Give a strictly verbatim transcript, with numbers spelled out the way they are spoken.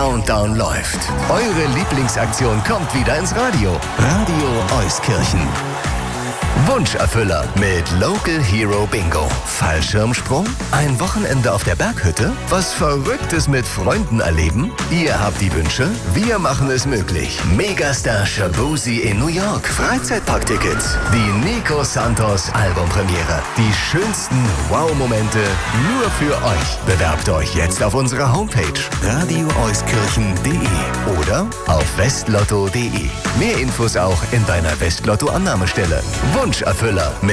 Countdown läuft. Eure Lieblingsaktion kommt wieder ins Radio. Radio Euskirchen. Wunscherfüller mit Local Hero Bingo. Fallschirmsprung? Ein Wochenende auf der Berghütte? Was Verrücktes mit Freunden erleben? Ihr habt die Wünsche, wir machen es möglich. Megastar Shabuzi in New York. Freizeitparktickets. Die Nico Santos Albumpremiere. Die schönsten Wow-Momente nur für euch. Bewerbt euch jetzt auf unserer Homepage radio euskirchen punkt de oder auf westlotto punkt de. Mehr Infos auch in deiner Westlotto-Annahmestelle. Wunscherfüller mit